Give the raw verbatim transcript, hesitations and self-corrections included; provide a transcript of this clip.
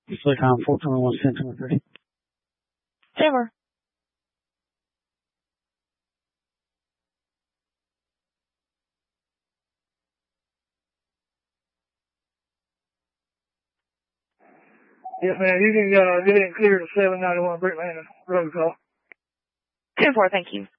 Pacific Highway four twenty-one, ten twenty-three. Denver. Yes, ma'am. You can uh, get in clear to seven ninety-one Brickman Road call. ten four, thank you.